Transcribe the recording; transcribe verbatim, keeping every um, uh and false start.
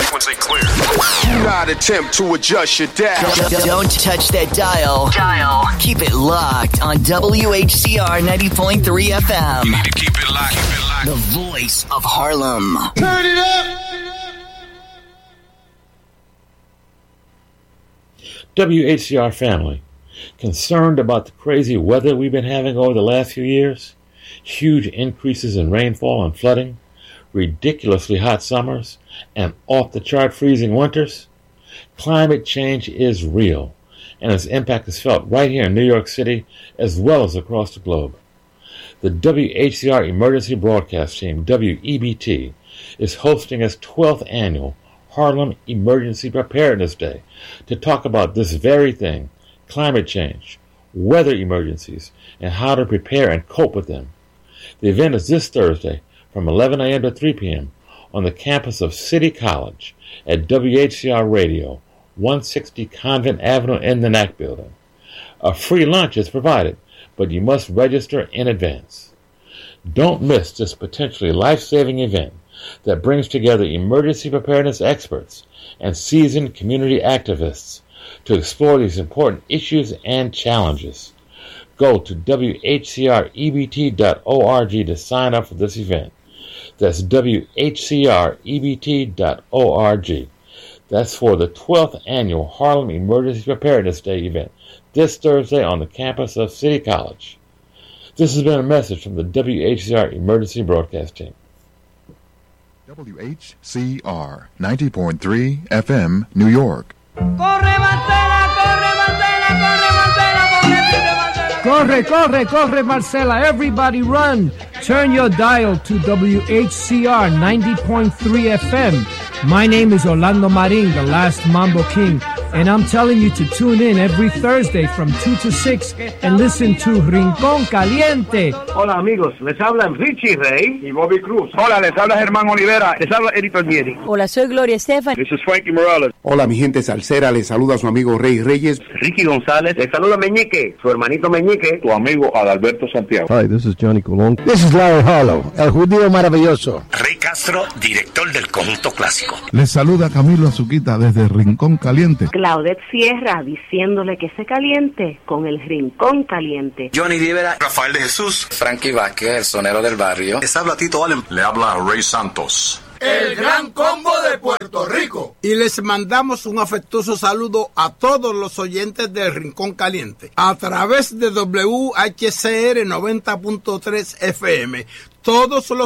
Frequency clear. Do not attempt to adjust your dial. Don't touch that dial. Dial. Keep it locked on W H C R ninety point three F M. You need to keep it locked. Keep it locked. The voice of Harlem. Turn it up. W H C R family, concerned about the crazy weather we've been having over the last few years? Huge increases in rainfall and flooding, ridiculously hot summers, and off-the-chart freezing winters? Climate change is real, and its impact is felt right here in New York City as well as across the globe. The W H C R Emergency Broadcast Team, W E B T, is hosting its twelfth annual Harlem Emergency Preparedness Day to talk about this very thing, climate change, weather emergencies, and how to prepare and cope with them. The event is this Thursday from eleven a.m. to three p.m. on the campus of City College at W H C R Radio, one sixty Convent Avenue in the N A C building. A free lunch is provided, but you must register in advance. Don't miss this potentially life-saving event that brings together emergency preparedness experts and seasoned community activists to explore these important issues and challenges. Go to W H C R E B T dot org to sign up for this event. That's W H C R E B T dot org. That's for the twelfth annual Harlem Emergency Preparedness Day event this Thursday on the campus of City College. This has been a message from the W H C R Emergency Broadcast Team. W H C R ninety point three F M, New York. Corre, Marcela, corre, Marcela, corre, Marcela, corre, corre, corre, Marcela. Everybody run. Turn your dial to W H C R ninety point three F M. My name is Orlando Marin, the last Mambo King, and I'm telling you to tune in every Thursday from two to six and listen to Rincón Caliente. Hola amigos, les hablan Richie Rey y Bobby Cruz. Hola, les habla Germán Olivera, les habla Eddie Palmieri. Hola, soy Gloria Estefan. This is Frankie Morales. Hola mi gente salsera, les saluda su amigo Rey Reyes. Ricky González, les saluda Meñique, su hermanito Meñique. Tu amigo Adalberto Santiago. Hi, this is Johnny Colón. This is Larry Harlow, el judío maravilloso. Rey Castro, director del Conjunto Clásico. Les saluda Camilo Azuquita desde Rincón Caliente. Claudette Sierra diciéndole que se caliente con el Rincón Caliente. Johnny Rivera, Rafael de Jesús, Frankie Vázquez, el sonero del barrio. Les habla Tito Allen. Le habla Ray Santos. El Gran Combo de Puerto Rico. Y les mandamos un afectuoso saludo a todos los oyentes del Rincón Caliente a través de W H C R noventa punto tres F M. Todos los